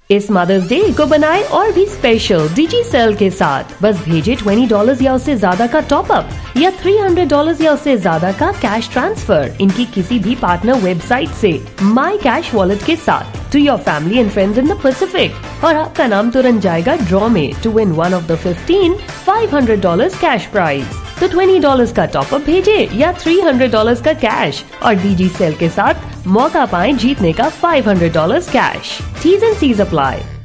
इस mother's day को बनाए और भी स्पेशल डिजी सेल के साथ। बस भेजे $20 या उससे ज्यादा का टॉप अप या $300 या उससे ज्यादा का कैश ट्रांसफर इनकी किसी भी पार्टनर वेबसाइट से माई कैश वॉलेट के साथ to your family and friends in the Pacific और आपका नाम तुरंत जाएगा ड्रॉ में to win one of the 15 $500 cash prize. तो $20 का टॉप अप भेजे या $300 का कैश और डीजी सेल के साथ मौका पाएं जीतने का $500 cash. T's and C's apply.